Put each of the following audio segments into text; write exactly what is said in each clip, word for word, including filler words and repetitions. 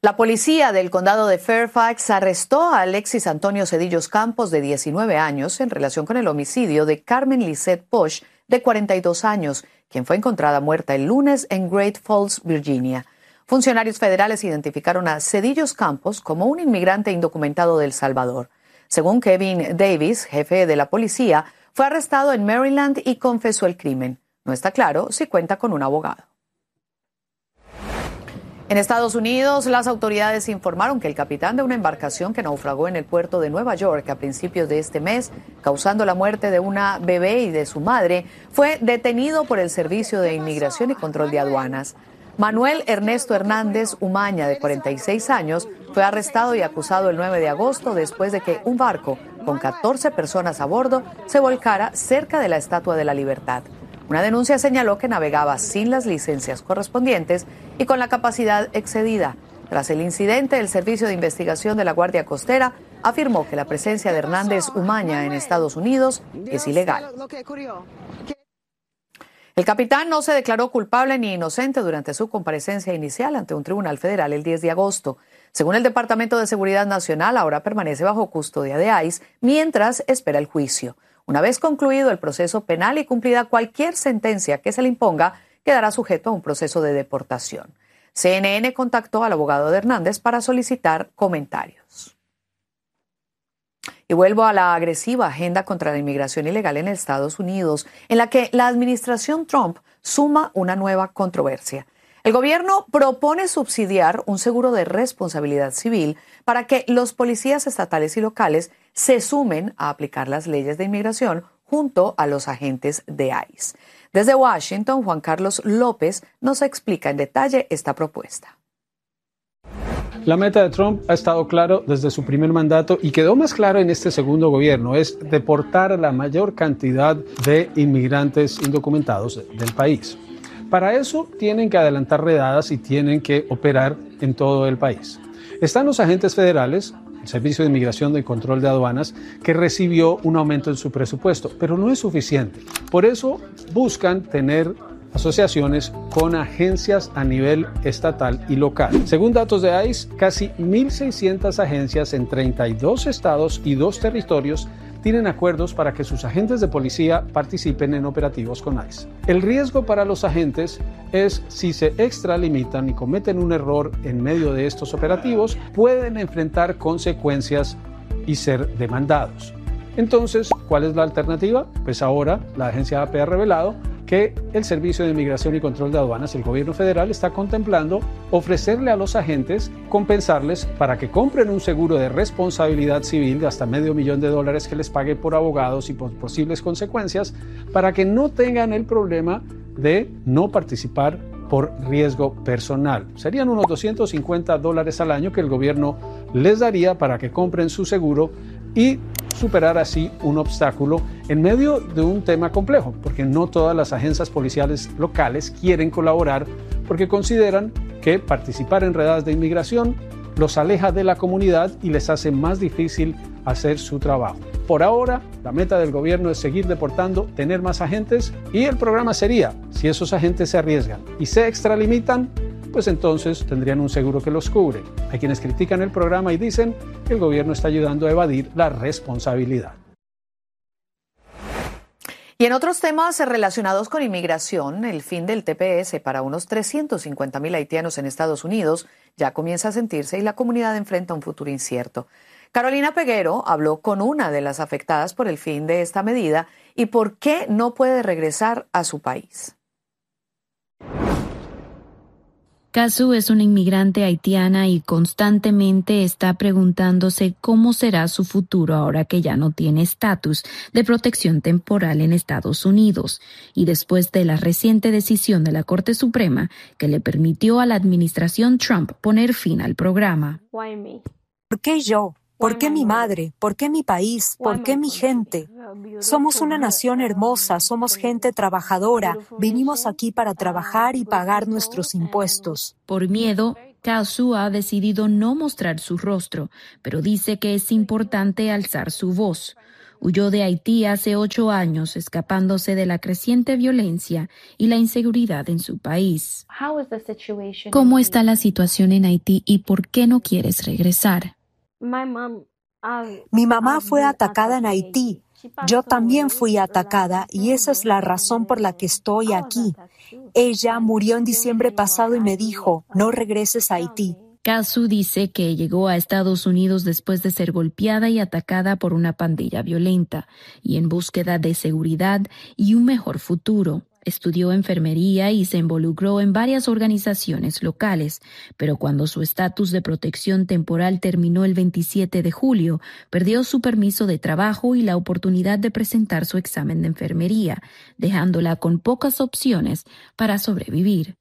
La policía del condado de Fairfax arrestó a Alexis Antonio Cedillos Campos, de diecinueve años, en relación con el homicidio de Carmen Lisette Posh, de cuarenta y dos años, quien fue encontrada muerta el lunes en Great Falls, Virginia. Funcionarios federales identificaron a Cedillos Campos como un inmigrante indocumentado de El Salvador. Según Kevin Davis, jefe de la policía, fue arrestado en Maryland y confesó el crimen. No está claro si cuenta con un abogado. En Estados Unidos, las autoridades informaron que el capitán de una embarcación que naufragó en el puerto de Nueva York a principios de este mes, causando la muerte de una bebé y de su madre, fue detenido por el Servicio de Inmigración y Control de Aduanas. Manuel Ernesto Hernández Umaña, de cuarenta y seis años, fue arrestado y acusado el nueve de agosto después de que un barco con catorce personas a bordo se volcara cerca de la Estatua de la Libertad. Una denuncia señaló que navegaba sin las licencias correspondientes y con la capacidad excedida. Tras el incidente, el Servicio de Investigación de la Guardia Costera afirmó que la presencia de Hernández Umaña en Estados Unidos es ilegal. El capitán no se declaró culpable ni inocente durante su comparecencia inicial ante un tribunal federal el diez de agosto. Según el Departamento de Seguridad Nacional, ahora permanece bajo custodia de ICE mientras espera el juicio. Una vez concluido el proceso penal y cumplida cualquier sentencia que se le imponga, quedará sujeto a un proceso de deportación. C N N contactó al abogado de Hernández para solicitar comentarios. Y vuelvo a la agresiva agenda contra la inmigración ilegal en Estados Unidos, en la que la administración Trump suma una nueva controversia. El gobierno propone subsidiar un seguro de responsabilidad civil para que los policías estatales y locales se sumen a aplicar las leyes de inmigración junto a los agentes de ICE. Desde Washington, Juan Carlos López nos explica en detalle esta propuesta. La meta de Trump ha estado claro desde su primer mandato y quedó más claro en este segundo gobierno, es deportar a la mayor cantidad de inmigrantes indocumentados del país. Para eso tienen que adelantar redadas y tienen que operar en todo el país. Están los agentes federales, el Servicio de Inmigración y Control de Aduanas, que recibió un aumento en su presupuesto, pero no es suficiente. Por eso buscan tener asociaciones con agencias a nivel estatal y local. Según datos de ICE, casi mil seiscientas agencias en treinta y dos estados y dos territorios tienen acuerdos para que sus agentes de policía participen en operativos con ICE. El riesgo para los agentes es si se extralimitan y cometen un error en medio de estos operativos, pueden enfrentar consecuencias y ser demandados. Entonces, ¿cuál es la alternativa? Pues ahora la agencia A P ha revelado que el Servicio de Inmigración y Control de Aduanas, el gobierno federal, está contemplando ofrecerle a los agentes, compensarles para que compren un seguro de responsabilidad civil de hasta medio millón de dólares que les pague por abogados y por posibles consecuencias, para que no tengan el problema de no participar por riesgo personal. Serían unos doscientos cincuenta dólares al año que el gobierno les daría para que compren su seguro y superar así un obstáculo en medio de un tema complejo, porque no todas las agencias policiales locales quieren colaborar porque consideran que participar en redadas de inmigración los aleja de la comunidad y les hace más difícil hacer su trabajo. Por ahora, la meta del gobierno es seguir deportando, tener más agentes, y el programa sería, si esos agentes se arriesgan y se extralimitan, pues entonces tendrían un seguro que los cubre. Hay quienes critican el programa y dicen que el gobierno está ayudando a evadir la responsabilidad. Y en otros temas relacionados con inmigración, el fin del T P S para unos trescientos cincuenta mil haitianos en Estados Unidos ya comienza a sentirse y la comunidad enfrenta un futuro incierto. Carolina Peguero habló con una de las afectadas por el fin de esta medida y por qué no puede regresar a su país. Casu es una inmigrante haitiana y constantemente está preguntándose cómo será su futuro ahora que ya no tiene estatus de protección temporal en Estados Unidos y después de la reciente decisión de la Corte Suprema que le permitió a la administración Trump poner fin al programa. ¿Por qué yo? ¿Por qué mi madre? ¿Por qué mi país? ¿Por qué mi gente? Somos una nación hermosa, somos gente trabajadora, vinimos aquí para trabajar y pagar nuestros impuestos. Por miedo, Casu ha decidido no mostrar su rostro, pero dice que es importante alzar su voz. Huyó de Haití hace ocho años, escapándose de la creciente violencia y la inseguridad en su país. ¿Cómo está la situación en Haití y por qué no quieres regresar? Mi mamá fue atacada en Haití. Yo también fui atacada y esa es la razón por la que estoy aquí. Ella murió en diciembre pasado y me dijo, no regreses a Haití. Kazu dice que llegó a Estados Unidos después de ser golpeada y atacada por una pandilla violenta y en búsqueda de seguridad y un mejor futuro. Estudió enfermería y se involucró en varias organizaciones locales, pero cuando su estatus de protección temporal terminó el veintisiete de julio, perdió su permiso de trabajo y la oportunidad de presentar su examen de enfermería, dejándola con pocas opciones para sobrevivir.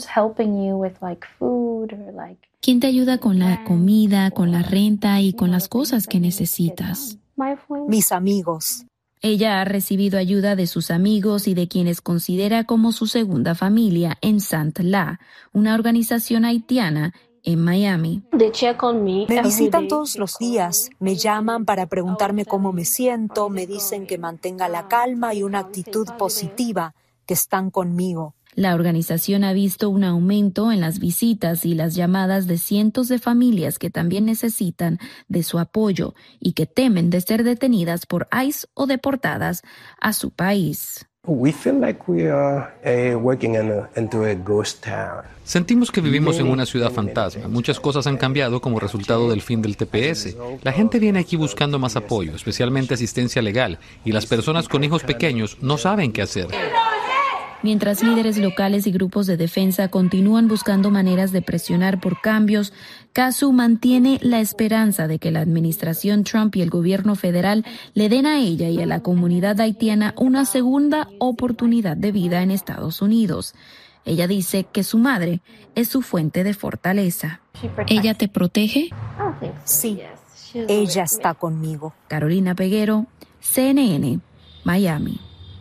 ¿Quién te ayuda con la comida, con la renta y con las cosas que necesitas? Mis amigos. Ella ha recibido ayuda de sus amigos y de quienes considera como su segunda familia en Sant La, una organización haitiana en Miami. Me visitan todos los días, me llaman para preguntarme cómo me siento, me dicen que mantenga la calma y una actitud positiva, que están conmigo. La organización ha visto un aumento en las visitas y las llamadas de cientos de familias que también necesitan de su apoyo y que temen de ser detenidas por ICE o deportadas a su país. Sentimos que vivimos en una ciudad fantasma. Muchas cosas han cambiado como resultado del fin del T P S. La gente viene aquí buscando más apoyo, especialmente asistencia legal, y las personas con hijos pequeños no saben qué hacer. Mientras líderes locales y grupos de defensa continúan buscando maneras de presionar por cambios, Kazu mantiene la esperanza de que la administración Trump y el gobierno federal le den a ella y a la comunidad haitiana una segunda oportunidad de vida en Estados Unidos. Ella dice que su madre es su fuente de fortaleza. ¿Ella te protege? Sí, ella está conmigo. Carolina Peguero, C N N, Miami.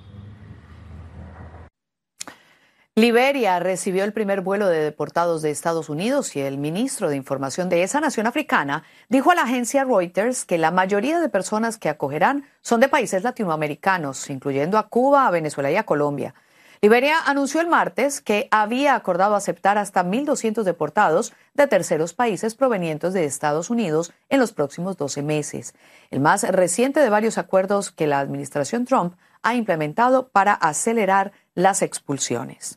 Liberia recibió el primer vuelo de deportados de Estados Unidos y el ministro de Información de esa nación africana dijo a la agencia Reuters que la mayoría de personas que acogerán son de países latinoamericanos, incluyendo a Cuba, a Venezuela y a Colombia. Liberia anunció el martes que había acordado aceptar hasta mil doscientos deportados de terceros países provenientes de Estados Unidos en los próximos doce meses, el más reciente de varios acuerdos que la administración Trump ha implementado para acelerar las expulsiones.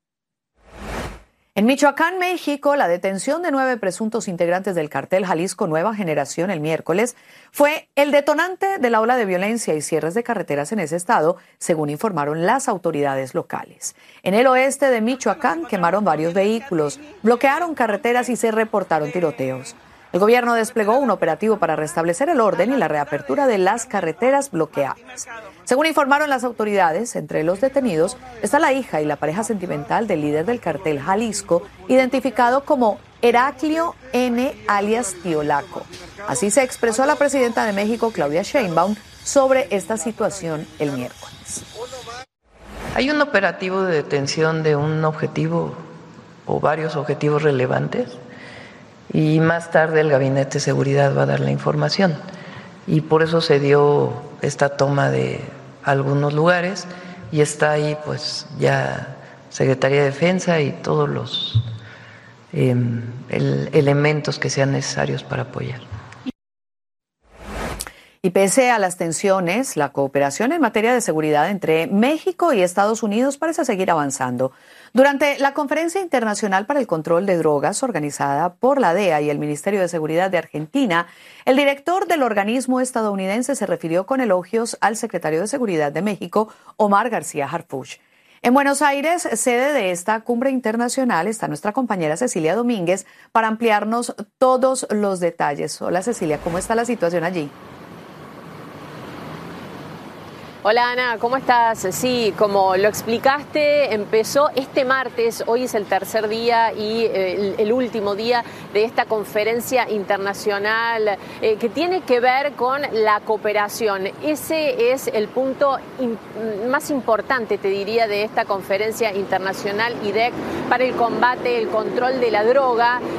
En Michoacán, México, la detención de nueve presuntos integrantes del cartel Jalisco Nueva Generación el miércoles fue el detonante de la ola de violencia y cierres de carreteras en ese estado, según informaron las autoridades locales. En el oeste de Michoacán quemaron varios vehículos, bloquearon carreteras y se reportaron tiroteos. El gobierno desplegó un operativo para restablecer el orden y la reapertura de las carreteras bloqueadas. Según informaron las autoridades, entre los detenidos está la hija y la pareja sentimental del líder del cartel Jalisco, identificado como Heraclio N. alias Tío Laco. Así se expresó la presidenta de México, Claudia Sheinbaum, sobre esta situación el miércoles. Hay un operativo de detención de un objetivo o varios objetivos relevantes. Y más tarde el Gabinete de Seguridad va a dar la información. Y por eso se dio esta toma de algunos lugares y está ahí pues ya Secretaría de Defensa y todos los eh, el, elementos que sean necesarios para apoyar. Y pese a las tensiones, la cooperación en materia de seguridad entre México y Estados Unidos parece seguir avanzando. Durante la Conferencia Internacional para el Control de Drogas, organizada por la D E A y el Ministerio de Seguridad de Argentina, el director del organismo estadounidense se refirió con elogios al secretario de Seguridad de México, Omar García Harfuch. En Buenos Aires, sede de esta cumbre internacional, está nuestra compañera Cecilia Domínguez para ampliarnos todos los detalles. Hola Cecilia, ¿cómo está la situación allí? Hola Ana, ¿cómo estás? Sí, como lo explicaste, empezó este martes, hoy es el tercer día y el, el último día de esta conferencia internacional eh, que tiene que ver con la cooperación. Ese es el punto in, más importante, te diría, de esta conferencia internacional I D E C para el combate, el control de la droga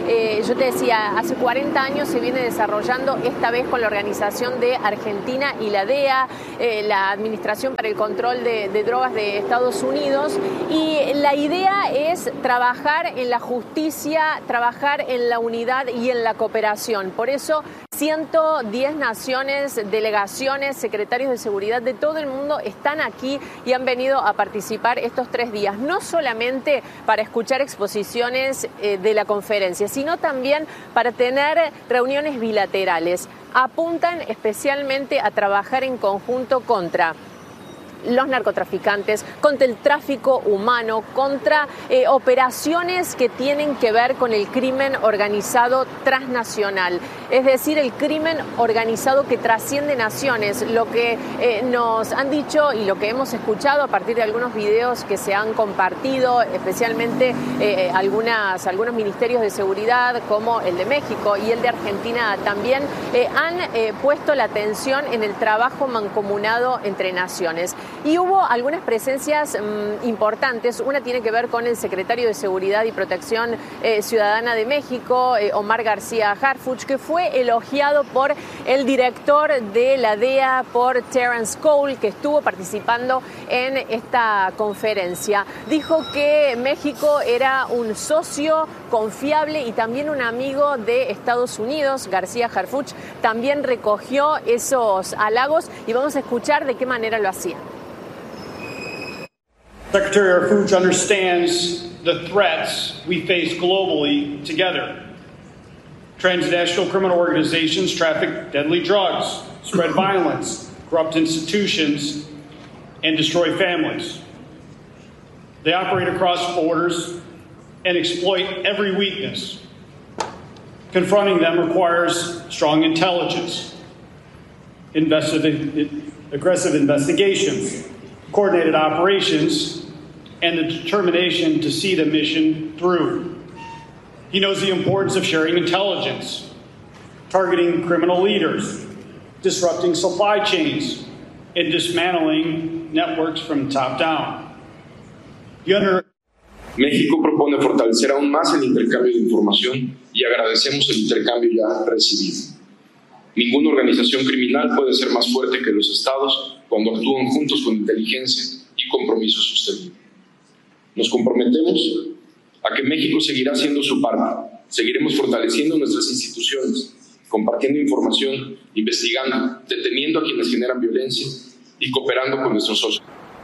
Eh, yo te decía, hace cuarenta años se viene desarrollando, esta vez con la organización de Argentina y la D E A, eh, la Administración para el Control de, de Drogas de Estados Unidos, y la idea es trabajar en la justicia, trabajar en la unidad y en la cooperación. Por eso ciento diez naciones, delegaciones, secretarios de seguridad de todo el mundo están aquí y han venido a participar estos tres días, no solamente para escuchar exposiciones eh, de la conferencia, sino también para tener reuniones bilaterales. Apuntan especialmente a trabajar en conjunto contra los narcotraficantes, contra el tráfico humano, contra eh, operaciones que tienen que ver con el crimen organizado transnacional, es decir, el crimen organizado que trasciende naciones. Lo que eh, nos han dicho y lo que hemos escuchado a partir de algunos videos que se han compartido, especialmente eh, algunas, algunos ministerios de seguridad como el de México y el de Argentina también, eh, han eh, puesto la atención en el trabajo mancomunado entre naciones. Y hubo algunas presencias mmm, importantes. Una tiene que ver con el secretario de Seguridad y Protección eh, Ciudadana de México, eh, Omar García Harfuch, que fue elogiado por el director de la D E A, por Terrence Cole, que estuvo participando en esta conferencia. Dijo que México era un socio confiable y también un amigo de Estados Unidos. García Harfuch también recogió esos halagos y vamos a escuchar de qué manera lo hacía. Secretary Harfuch understands the threats we face globally together. Transnational criminal organizations traffic deadly drugs, spread violence, corrupt institutions, and destroy families. They operate across borders and exploit every weakness. Confronting them requires strong intelligence, investigative, aggressive investigations, coordinated operations, and the determination to see the mission through. He knows the importance of sharing intelligence, targeting criminal leaders, disrupting supply chains, and dismantling networks from top down. Under- México propone fortalecer aún más el intercambio de información y agradecemos el intercambio ya recibido. Ninguna organización criminal puede ser más fuerte que los estados cuando actúan juntos con inteligencia y compromiso sostenible. Nos comprometemos a que México seguirá haciendo su parte. Seguiremos fortaleciendo nuestras instituciones, compartiendo información, investigando, deteniendo a quienes generan violencia y cooperando con nuestros socios.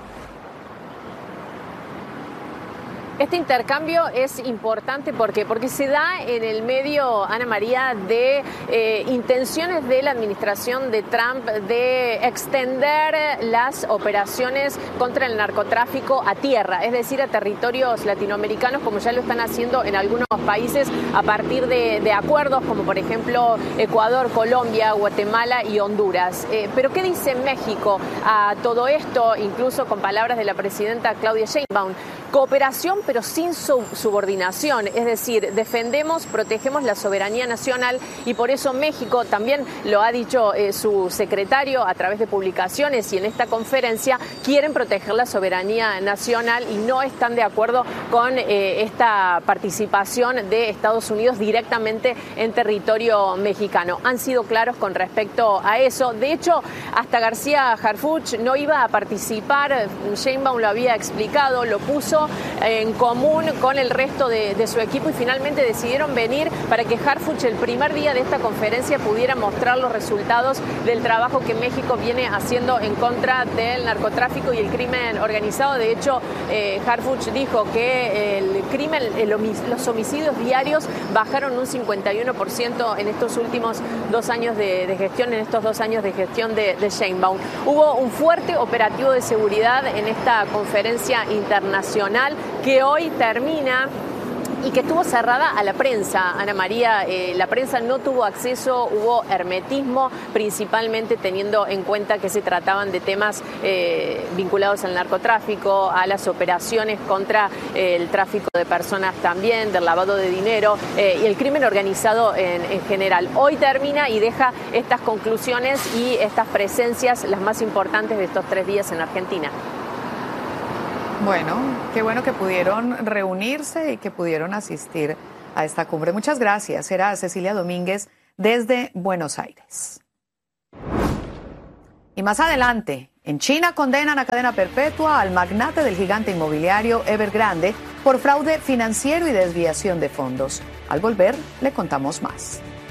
Este intercambio es importante porque, porque se da en el medio, Ana María, de eh, intenciones de la administración de Trump de extender las operaciones contra el narcotráfico a tierra, es decir, a territorios latinoamericanos, como ya lo están haciendo en algunos países a partir de, de acuerdos como por ejemplo Ecuador, Colombia, Guatemala y Honduras. Eh, pero ¿qué dice México a todo esto? Incluso con palabras de la presidenta Claudia Sheinbaum: cooperación pero sin subordinación, es decir, defendemos, protegemos la soberanía nacional y por eso México, también lo ha dicho eh, su secretario a través de publicaciones y en esta conferencia, quieren proteger la soberanía nacional y no están de acuerdo con eh, esta participación de Estados Unidos directamente en territorio mexicano. Han sido claros con respecto a eso. De hecho, hasta García Harfuch no iba a participar, Sheinbaum lo había explicado, lo puso en común con el resto de, de su equipo y finalmente decidieron venir para que Harfuch el primer día de esta conferencia pudiera mostrar los resultados del trabajo que México viene haciendo en contra del narcotráfico y el crimen organizado. De hecho, eh, Harfuch dijo que el crimen, el, los homicidios diarios bajaron un cincuenta y uno por ciento en estos últimos dos años de, de gestión, en estos dos años de gestión de, de Sheinbaum. Hubo un fuerte operativo de seguridad en esta conferencia internacional que hoy termina y que estuvo cerrada a la prensa. Ana María, eh, la prensa no tuvo acceso, hubo hermetismo, principalmente teniendo en cuenta que se trataban de temas eh, vinculados al narcotráfico, a las operaciones contra eh, el tráfico de personas también, del lavado de dinero eh, y el crimen organizado en, en general. Hoy termina y deja estas conclusiones y estas presencias, las más importantes de estos tres días en Argentina. Bueno, qué bueno que pudieron reunirse y que pudieron asistir a esta cumbre. Muchas gracias. Era Cecilia Domínguez desde Buenos Aires. Y más adelante, en China condenan a cadena perpetua al magnate del gigante inmobiliario Evergrande por fraude financiero y desviación de fondos. Al volver, le contamos más.